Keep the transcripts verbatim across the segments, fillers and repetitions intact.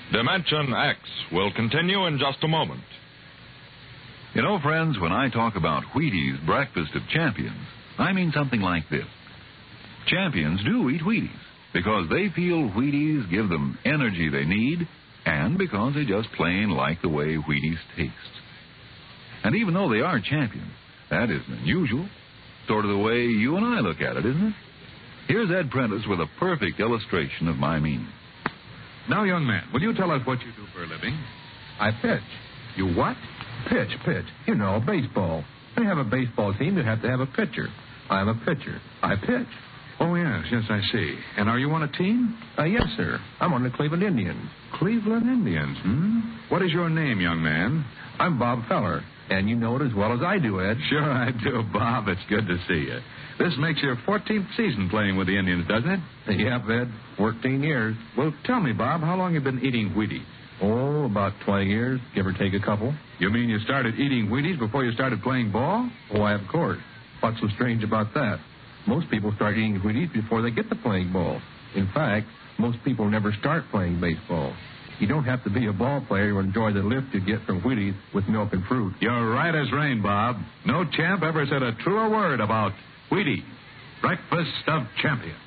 Dimension X will continue in just a moment. You know, friends, when I talk about Wheaties Breakfast of Champions, I mean something like this. Champions do eat Wheaties because they feel Wheaties give them energy they need and because they just plain like the way Wheaties taste. And even though they are champions, that isn't unusual. Sort of the way you and I look at it, isn't it? Here's Ed Prentice with a perfect illustration of my meaning. Now, young man, will you tell us what you do for a living? I pitch. You what? Pitch, pitch. You know, baseball. When you have a baseball team, you have to have a pitcher. I'm a pitcher. I pitch. Oh, yes, yes, I see. And are you on a team? Uh, yes, sir. I'm on the Cleveland Indians. Cleveland Indians, hmm? What is your name, young man? I'm Bob Feller, and you know it as well as I do, Ed. Sure I do, Bob. It's good to see you. This makes your fourteenth season playing with the Indians, doesn't it? Yeah, Ed. fourteen years. Well, tell me, Bob, how long have you been eating Wheaties? Oh, about twenty years, give or take a couple. You mean you started eating Wheaties before you started playing ball? Why, of course. What's so strange about that? Most people start eating Wheaties before they get to playing ball. In fact, most people never start playing baseball. You don't have to be a ball player to enjoy the lift you get from Wheaties with milk and fruit. You're right as rain, Bob. No champ ever said a truer word about Wheaties, Breakfast of Champions.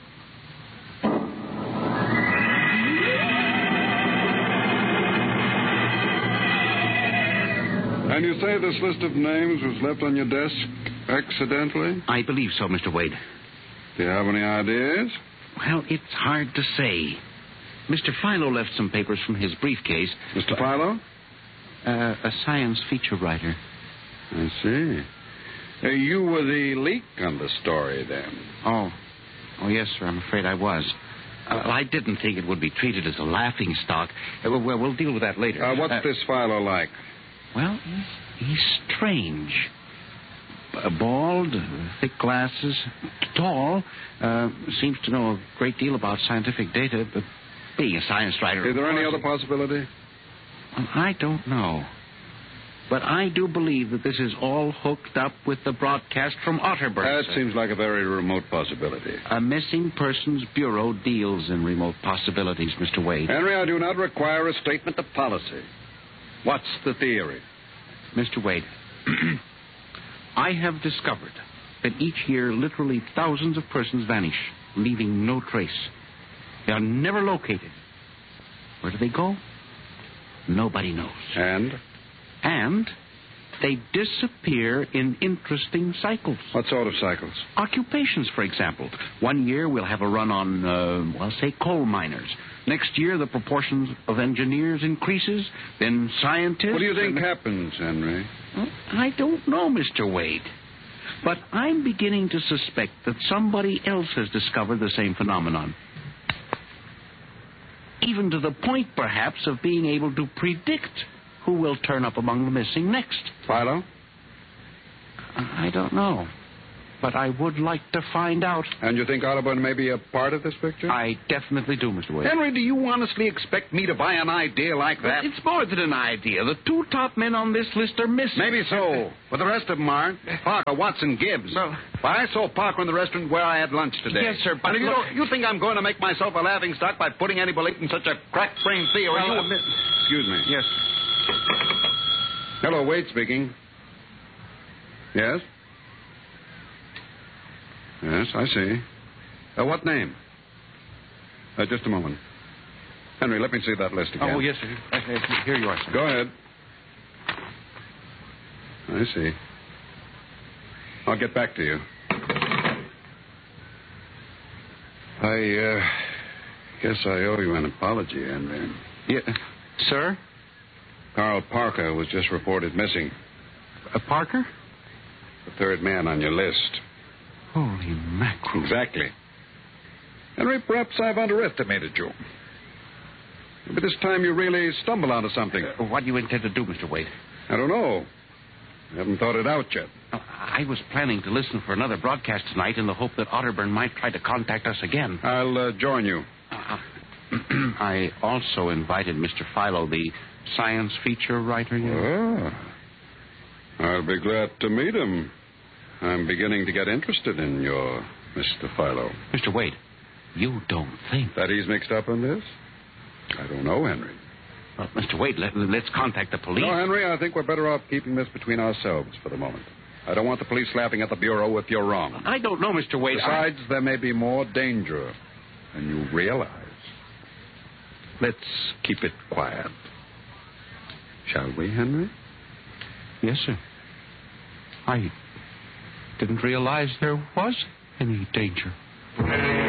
And you say this list of names was left on your desk accidentally? I believe so, Mister Wade. Do you have any ideas? Well, it's hard to say. Mister Philo left some papers from his briefcase. Mister Philo? Uh, a science feature writer. I see. Uh, you were the leak on the story, then? Oh. Oh, yes, sir. I'm afraid I was. Uh, I didn't think it would be treated as a laughing stock. Uh, well, we'll deal with that later. Uh, what's uh, this Philo like? Well, he's, he's strange. Uh, bald, uh, thick glasses, tall, uh, seems to know a great deal about scientific data, but being a science writer... Is there any course, other possibility? Well, I don't know. But I do believe that this is all hooked up with the broadcast from Otterburn. That sir. seems like a very remote possibility. A missing persons bureau deals in remote possibilities, Mister Wade. Henry, I do not require a statement of policy. What's the theory? Mister Wade, I have discovered that each year literally thousands of persons vanish, leaving no trace. They are never located. Where do they go? Nobody knows. And? And they disappear in interesting cycles. What sort of cycles? Occupations, for example. One year we'll have a run on, uh, well, say, coal miners. Next year the proportions of engineers increases, then scientists... What do you think and... happens, Henry? Well, I don't know, Mister Wade. But I'm beginning to suspect that somebody else has discovered the same phenomenon. Even to the point, perhaps, of being able to predict who will turn up among the missing next. Philo? I don't know. But I would like to find out. And you think Otterburn may be a part of this picture? I definitely do, Mister Wade. Henry, do you honestly expect me to buy an idea like that? Well, it's more than an idea. The two top men on this list are missing. Maybe so, but the rest of them aren't. Parker, Watson, Gibbs. Well, well, I saw Parker in the restaurant where I had lunch today. Yes, sir, but And if you, look- don't, you think I'm going to make myself a laughing stock by putting any belief in such a crack-brained theory? Well, you... uh, mi- Excuse me. Yes. Hello, Wade speaking. Yes? Yes, I see. Uh, what name? Uh, just a moment. Henry, let me see that list again. Oh, yes, sir. Uh, uh, Here you are, sir. Go ahead. I see. I'll get back to you. I, uh, guess I owe you an apology, Henry. Yeah. Sir? Carl Parker was just reported missing. Uh, Parker? The third man on your list. Holy mackerel. Exactly. Henry, perhaps I've underestimated you. Maybe this time you really stumble onto something. Uh, what do you intend to do, Mister Wade? I don't know. I haven't thought it out yet. Uh, I was planning to listen for another broadcast tonight in the hope that Otterburn might try to contact us again. I'll uh, join you. Uh, I also invited Mister Philo, the science feature writer. You know. Ah. I'll be glad to meet him. I'm beginning to get interested in your Mister Philo. Mister Wade, you don't think... That he's mixed up in this? I don't know, Henry. Well, Mister Wade, let, let's contact the police. No, Henry, I think we're better off keeping this between ourselves for the moment. I don't want the police laughing at the Bureau if you're wrong. I don't know, Mister Wade. Besides, I... there may be more danger than you realize. Let's keep it quiet. Shall we, Henry? Yes, sir. I didn't realize there was any danger.